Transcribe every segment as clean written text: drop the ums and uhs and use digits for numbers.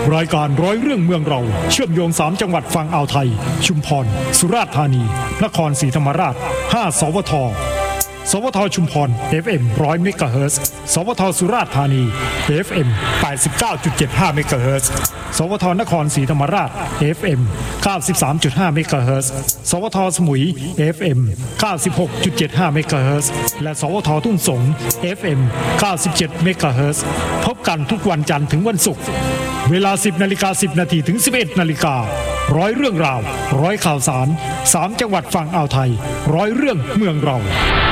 รายการร้อยเรื่องเมืองเราเชื่อมโยง3จังหวัดฝั่งอ่าวไทยชุมพรสุราษฎร์ธานีนครศรีธรรมราช5สวทสวทชุมพร FM 100 เมกะเฮิรตซ์สวทสุราษฎร์ธานี FM 89.75 เมกะเฮิรตซ์สวทนครศรีธรรมราช FM 93.5 เมกะเฮิรตซ์สวทสมุย FM 96.75 เมกะเฮิรตซ์และสวททุ่งสง FM 97 เมกะเฮิรตซ์พบกันทุกวันจันทร์ถึงวันศุกร์เวลา 10:10 นถึง 11:00 นร้อยเรื่องราวร้อยข่าวสาร3จังหวัดฝั่งอ่าวไทยร้อยเรื่องเมืองเรา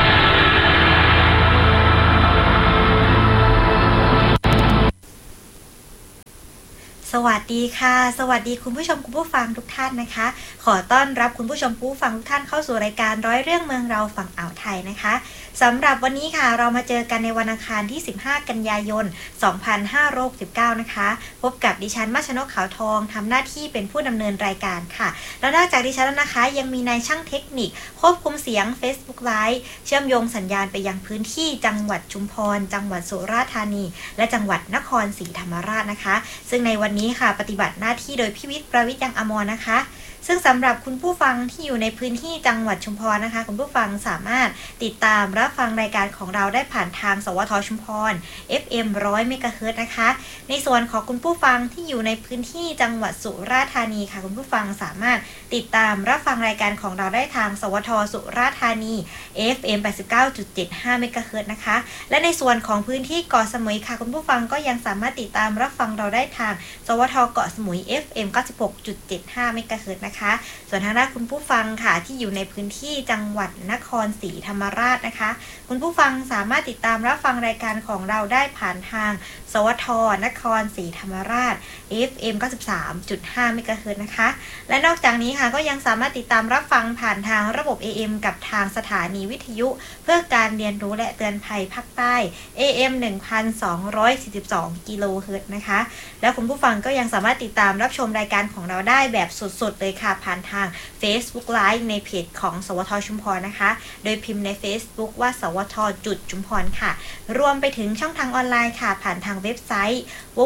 สวัสดีค่ะสวัสดีคุณผู้ชมคุณผู้ฟังทุกท่านนะคะขอต้อนรับคุณผู้ชมผู้ฟังทุกท่านเข้าสู่รายการร้อยเรื่องเมืองเราฝั่งอ่าวไทยนะคะสำหรับวันนี้ค่ะเรามาเจอกันในวันอังคารที่15กันยายน2569นะคะพบกับดิฉันมัชนกขาวทองทำหน้าที่เป็นผู้ดำเนินรายการค่ะแล้วนอกจากดิฉันแล้วนะคะยังมีนายช่างเทคนิคควบคุมเสียง Facebook Live เชื่อมโยงสัญญาณไปยังพื้นที่จังหวัดชุมพรจังหวัดสุราษฎร์ธานีและจังหวัดนครศรีธรรมราชนะคะซึ่งในวันนี้ค่ะปฏิบัติหน้าที่โดยพี่วิทย์ประวิทย์ยังอมรนะคะซึ่งสำหรับคุณผู้ฟังที่อยู่ในพื้นที่จังหวัดชุมพรนะคะคุณผู้ฟังสามารถติดตามรับฟังรายการของเราได้ผ่านทางสวทชุมพร FM 100 เมกะเฮิรตซ์นะคะในส่วนของคุณผู้ฟังที่อยู่ในพื้นที่จังหวัดสุราษฎร์ธานีค่ะคุณผู้ฟังสามารถติดตามรับฟังรายการของเราได้ทางสวทสุราษฎร์ธานี FM 89.75 เมกะเฮิรตซ์นะคะและในส่วนของพื้นที่เกาะสมุยค่ะคุณผู้ฟังก็ยังสามารถติดตามรับฟังเราได้ทางสวทเกาะสมุย FM 96.75 เมกะเฮิรตซ์นะคะส่วนทางด้านคุณผู้ฟังค่ะที่อยู่ในพื้นที่จังหวัดนครศรีธรรมราชนะคะคุณผู้ฟังสามารถติดตามรับฟังรายการของเราได้ผ่านทางสวทนครศรีธรรมราช FM 93.5 เมกะเฮิรตซ์นะคะและนอกจากนี้ค่ะก็ยังสามารถติดตามรับฟังผ่านทางระบบ AM กับทางสถานีวิทยุเพื่อการเรียนรู้และเตือนภัยภาคใต้ AM 1,242 กิโลเฮิรตซ์นะคะแล้วคุณผู้ฟังก็ยังสามารถติดตามรับชมรายการของเราได้แบบสดๆเลยค่ะผ่านทาง Facebook Live ในเพจของสวทชุมพรนะคะโดยพิมพ์ใน Facebook ว่าสวทชุมพรค่ะรวมไปถึงช่องทางออนไลน์ค่ะผ่านทางเว็บไซต์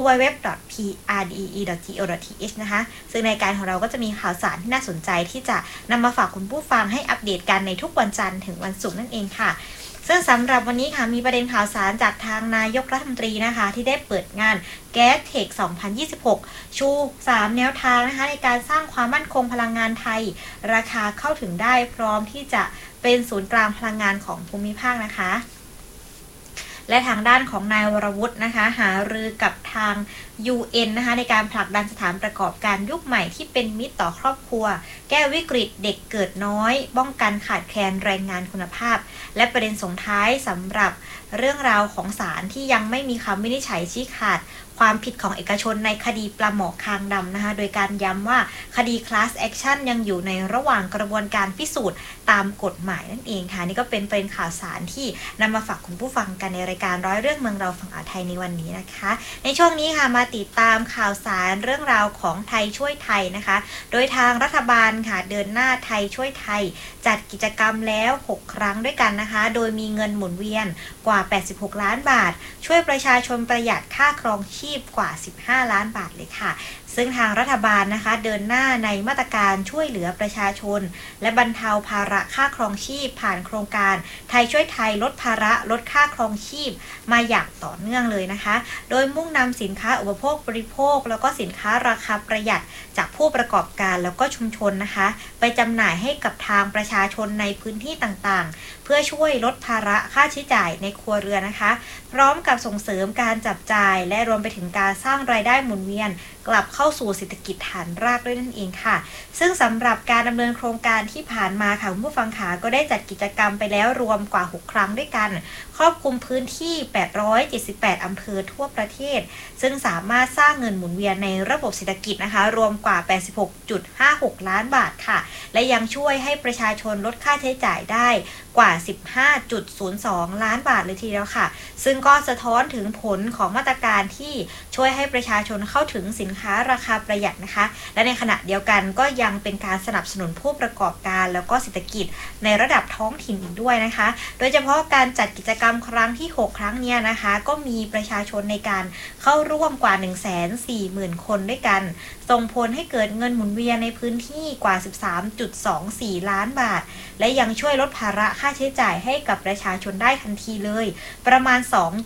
www.prdee.co.th นะคะซึ่งในการของเราก็จะมีข่าวสารที่น่าสนใจที่จะนำมาฝากคุณผู้ฟังให้อัปเดตกันในทุกวันจันทร์ถึงวันศุกร์นั่นเองค่ะซึ่งสำหรับวันนี้ค่ะมีประเด็นข่าวสารจากทางนายกรัฐมนตรีนะคะที่ได้เปิดงานแก๊สเทค 2026 ชู 3 แนวทางนะคะในการสร้างความมั่นคงพลังงานไทยราคาเข้าถึงได้พร้อมที่จะเป็นศูนย์กลางพลังงานของภูมิภาคนะคะและทางด้านของนายวรวุฒินะคะหารือกับทาง UN นะคะในการผลักดันสถานประกอบการยุคใหม่ที่เป็นมิตรต่อครอบครัวแก้วิกฤตเด็กเกิดน้อยป้องกันขาดแคลนแรงงานคุณภาพและประเด็นส่งท้ายสำหรับเรื่องราวของศาลที่ยังไม่มีคำวินิจฉัยชี้ขาดความผิดของเอกชนในคดีปลาหมอคางดำนะคะโดยการย้ำว่าคดี class action ยังอยู่ในระหว่างกระบวนการพิสูจน์ตามกฎหมายนั่นเองค่ะนี่ก็เป็นประเด็นข่าวสารที่นำมาฝากคุณผู้ฟังกันในรายการร้อยเรื่องเมืองเราฝั่งอ่าวไทยในวันนี้นะคะในช่วงนี้ค่ะมาติดตามข่าวสารเรื่องราวของไทยช่วยไทยนะคะโดยทางรัฐบาลค่ะเดินหน้าไทยช่วยไทยจัดกิจกรรมแล้ว6ครั้งด้วยกันนะคะโดยมีเงินหมุนเวียนกว่า86ล้านบาทช่วยประชาชนประหยัดค่าครองชีพกว่า15ล้านบาทเลยค่ะซึ่งทางรัฐบาลนะคะเดินหน้าในมาตรการช่วยเหลือประชาชนและบรรเทาภาระค่าครองชีพผ่านโครงการไทยช่วยไทยลดภาระลดค่าครองชีพมาอย่างต่อเนื่องเลยนะคะโดยมุ่งนำสินค้าอุปโภคบริโภคแล้วก็สินค้าราคาประหยัดจากผู้ประกอบการแล้วก็ชุมชนนะคะไปจำหน่ายให้กับทางประชาชนในพื้นที่ต่างๆเพื่อช่วยลดภาระค่าใช้จ่ายในครัวเรือนนะคะพร้อมกับส่งเสริมการจับจ่ายและรวมไปถึงการสร้างรายได้หมุนเวียนกลับเข้าสู่เศรษฐกิจฐานรากด้วยนั่นเองค่ะซึ่งสำหรับการดำเนินโครงการที่ผ่านมาค่ะคุณผู้ฟังขาก็ได้จัดกิจกรรมไปแล้วรวมกว่า6ครั้งด้วยกันครอบคลุมพื้นที่878อำเภอทั่วประเทศซึ่งสามารถสร้างเงินหมุนเวียนในระบบเศรษฐกิจนะคะรวมกว่า 86.56 ล้านบาทค่ะและยังช่วยให้ประชาชนลดค่าใช้จ่ายได้กว่า 15.02 ล้านบาทเลยทีเดียวค่ะซึ่งก็สะท้อนถึงผลของมาตรการที่ช่วยให้ประชาชนเข้าถึงสินค้าราคาประหยัดนะคะและในขณะเดียวกันก็ยังเป็นการสนับสนุนผู้ประกอบการแล้วก็เศรษฐกิจในระดับท้องถิ่นอีกด้วยนะคะโดยเฉพาะการจัดกิจกรรมกรรมครั้งที่6ครั้งนี้นะคะก็มีประชาชนในการเข้าร่วมกว่า 140,000 คนด้วยกันส่งผลให้เกิดเงินหมุนเวียนในพื้นที่กว่า 13.24 ล้านบาทและยังช่วยลดภาระค่าใช้จ่ายให้กับประชาชนได้ทันทีเลยประมาณ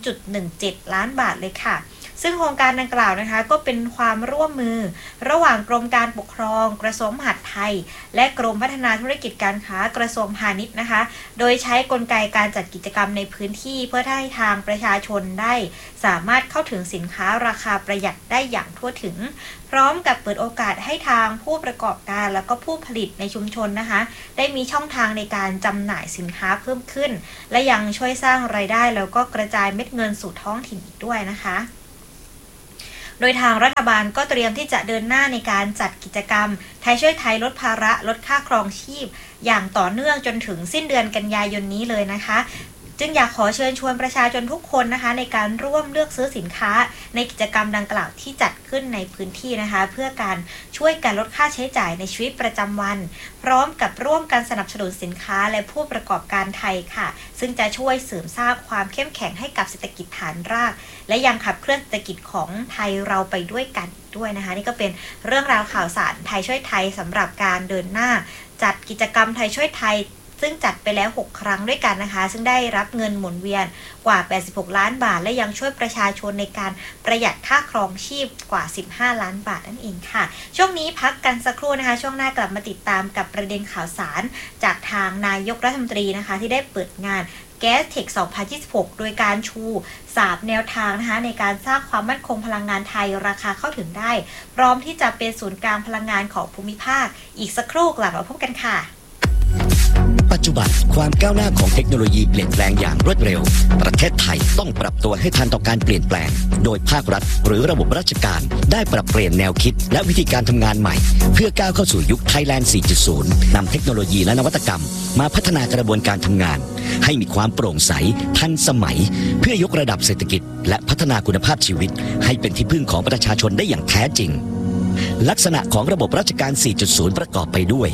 2.17 ล้านบาทเลยค่ะซึ่งโครงการดังกล่าวนะคะก็เป็นความร่วมมือระหว่างกรมการปกครองกระทรวงมหาดไทยและกรมพัฒนาธุรกิจการค้ากระทรวงพาณิชย์นะคะโดยใช้กลไกการจัดกิจกรรมในพื้นที่เพื่อให้ทางประชาชนได้สามารถเข้าถึงสินค้าราคาประหยัดได้อย่างทั่วถึงพร้อมกับเปิดโอกาสให้ทางผู้ประกอบการแล้วก็ผู้ผลิตในชุมชนนะคะได้มีช่องทางในการจำหน่ายสินค้าเพิ่มขึ้นและยังช่วยสร้างรายได้แล้วก็กระจายเม็ดเงินสู่ท้องถิ่นอีกด้วยนะคะโดยทางรัฐบาลก็เตรียมที่จะเดินหน้าในการจัดกิจกรรมไทยช่วยไทยลดภาระลดค่าครองชีพอย่างต่อเนื่องจนถึงสิ้นเดือนกันยายนนี้เลยนะคะจึงอยากขอเชิญชวนประชาชนทุกคนนะคะในการร่วมเลือกซื้อสินค้าในกิจกรรมดังกล่าวที่จัดขึ้นในพื้นที่นะคะเพื่อการช่วยการลดค่าใช้จ่ายในชีวิตประจำวันพร้อมกับร่วมกันสนับสนุนสินค้าและผู้ประกอบการไทยค่ะซึ่งจะช่วยเสริมสร้างความเข้มแข็งให้กับเศรษฐกิจฐานรากและยังขับเคลื่อนเศรษฐกิจของไทยเราไปด้วยกันด้วยนะคะนี่ก็เป็นเรื่องราวข่าวสารไทยช่วยไทยสำหรับการเดินหน้าจัดกิจกรรมไทยช่วยไทยซึ่งจัดไปแล้ว6ครั้งด้วยกันนะคะซึ่งได้รับเงินหมุนเวียนกว่า86ล้านบาทและยังช่วยประชาชนในการประหยัดค่าครองชีพกว่า15ล้านบาทนั่นเองค่ะช่วงนี้พักกันสักครู่นะคะช่วงหน้ากลับมาติดตามกับประเด็นข่าวสารจากทางนายกรัฐมนตรีนะคะที่ได้เปิดงานแก๊สเทค 2026 โดยการชู3แนวทางนะคะในการสร้างความมั่นคงพลังงานไทยราคาเข้าถึงได้พร้อมที่จะเป็นศูนย์กลางพลังงานของภูมิภาคอีกสักครู่กลับมาพบกันค่ะปัจจุบันความก้าวหน้าของเทคโนโลยีเปลี่ยนแปลงอย่างรวดเร็วประเทศไทยต้องปรับตัวให้ทันต่อการเปลี่ยนแปลงโดยภาครัฐหรือระบบราชการได้ปรับเปลี่ยนแนวคิดและวิธีการทำงานใหม่เพื่อก้าวเข้าสู่ยุค Thailand 4.0 นำเทคโนโลยีและนวัตกรรมมาพัฒนากระบวนการทำงานให้มีความโปร่งใสทันสมัยเพื่อยกระดับเศรษฐกิจและพัฒนาคุณภาพชีวิตให้เป็นที่พึ่งของประชาชนได้อย่างแท้จริงลักษณะของระบบราชการ 4.0 ประกอบไปด้วย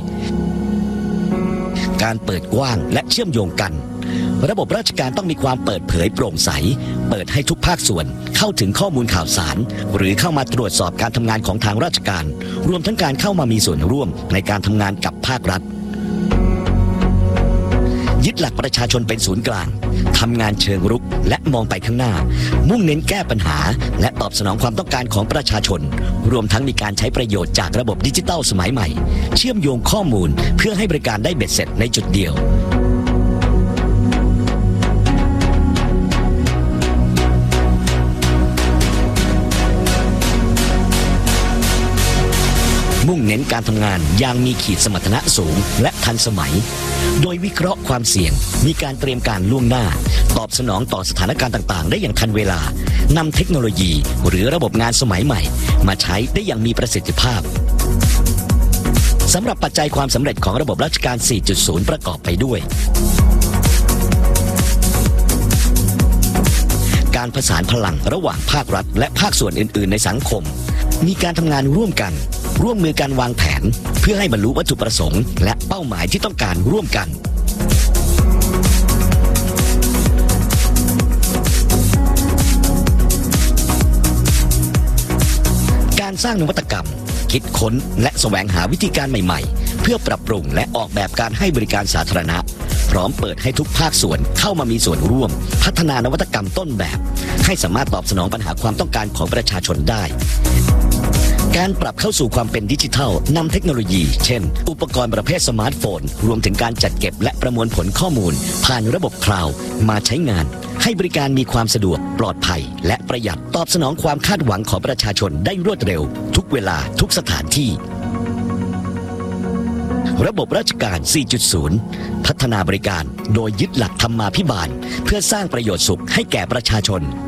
การเปิดกว้างและเชื่อมโยงกันระบบราชการต้องมีความเปิดเผยโปร่งใสเปิดให้ทุกภาคส่วนเข้าถึงข้อมูลข่าวสารหรือเข้ามาตรวจสอบการทำงานของทางราชการรวมทั้งการเข้ามามีส่วนร่วมในการทำงานกับภาครัฐยึดหลักประชาชนเป็นศูนย์กลางทำงานเชิงรุกและมองไปข้างหน้ามุ่งเน้นแก้ปัญหาและตอบสนองความต้องการของประชาชนรวมทั้งมีการใช้ประโยชน์จากระบบดิจิทัลสมัยใหม่เชื่อมโยงข้อมูลเพื่อให้บริการได้เบ็ดเสร็จในจุดเดียวมุ่งเน้นการทำงานอย่างมีขีดสมรรถนะสูงและทันสมัยโดยวิเคราะห์ความเสี่ยงมีการเตรียมการล่วงหน้าตอบสนองต่อสถานการณ์ต่างๆได้อย่างทันเวลานำเทคโนโลยีหรือระบบงานสมัยใหม่มาใช้ได้อย่างมีประสิทธิภาพสำหรับปัจจัยความสำเร็จของระบบราชการ 4.0 ประกอบไปด้วยการผสานพลังระหว่างภาครัฐและภาคส่วนอื่นๆในสังคมมีการทำงานร่วมกันร่วมมือกันวางแผนเพื่อให้บรรลุวัตถุประสงค์และเป้าหมายที่ต้องการร่วมกันการสร้างนวัตกรรมคิดค้นและแสวงหาวิธีการใหม่ๆเพื่อปรับปรุงและออกแบบการให้บริการสาธารณะพร้อมเปิดให้ทุกภาคส่วนเข้ามามีส่วนร่วมพัฒนานวัตกรรมต้นแบบให้สามารถตอบสนองปัญหาความต้องการของประชาชนได้การปรับเข้าสู่ความเป็นดิจิทัลนำเทคโนโลยีเช่นอุปกรณ์ประเภทสมาร์ทโฟนรวมถึงการจัดเก็บและประมวลผลข้อมูลผ่านระบบคลาวด์มาใช้งานให้บริการมีความสะดวกปลอดภัยและประหยัดตอบสนองความคาดหวังของประชาชนได้รวดเร็วทุกเวลาทุกสถานที่ระบบราชการ 4.0 พัฒนาบริการโดยยึดหลักธรรมาภิบาลเพื่อสร้างประโยชน์สุขให้แก่ประชาชน